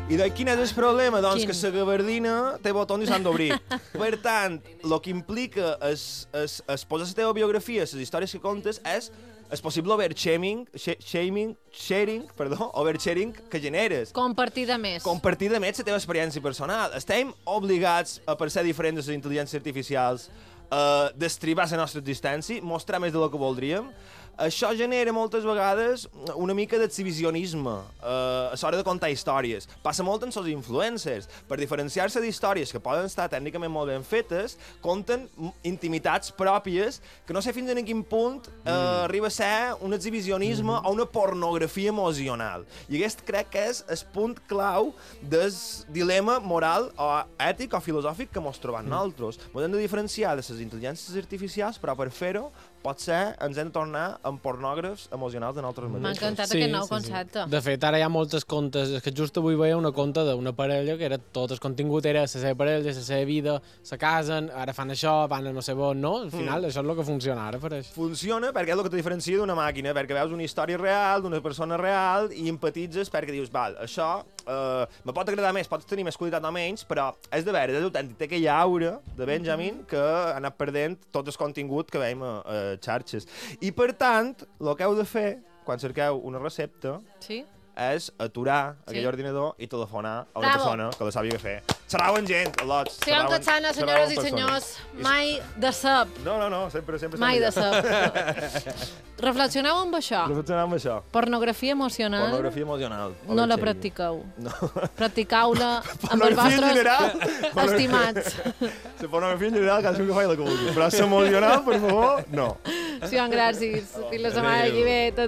quin és el problema? Doncs Quin? que la gabardina té botons i s'han d'obrir. Per tant, el que implica es posar la teva biografia, les històries que contes, és possible oversharing que generes. Compartir de més. Compartir de més la teva experiència personal. Estem obligats a per ser diferents de les intel·ligències artificials, destribar la nostra existència, mostrar més de lo que voldríem. Això genera moltes vegades una mica d'exhibicionisme a l'hora de contar històries. Passa molt en els influencers. Per diferenciar-se d'històries que poden estar tècnicament molt ben fetes, conten intimitats pròpies que no sé fins en quin punt arriba a ser un exhibicionisme o una pornografia emocional. I aquest crec que és el punt clau del dilema moral o ètic o filosòfic que mos trobem nosaltres. Ens hem de diferenciar de les intel·ligències artificials, però per fer-ho potser ens hem de tornar en pornògrafs emocionals de nosaltres mateixos. M'ha encantat aquest nou concepte. De fet, ara hi ha moltes contes. És que just avui veia una conta d'una parella que era tot el contingut era la seva parella, la seva vida, se casen, ara fan això, van a no sé on, no? Al final, això és el que funciona ara, pareix. Funciona perquè és el que te diferencia d'una màquina, perquè veus una història real, d'una persona real, i empatitzes perquè dius, val, això me pot agradar més, pots tenir més qualitat o menys, però és de veure, és autèntic. Té aquella aura de Benjamin que ha anat perdent tot el contingut que veiem a xarxes. I per tant, el que heu de fer, quan cerqueu una recepta, Sí? és aturar aquell ordinador i telefonar a una Bravo. persona que la sàpiga fer. Xerrauen gent, al·lots. Siguem Catsana, senyores i senyors. Mai de sap. No, sempre Mai de millor. sap. Reflexioneu amb això. Reflexionem amb això. Pornografia emocional. Pornografia emocional. No la Oversharing. practiqueu. No. Practicau-la amb els Pornografia en general. vostres estimats. La pornografia en general, cadascú que faci la que vulgui. Però l'emocional, per favor, no. Sí, gràcies. Fins la setmana que ve.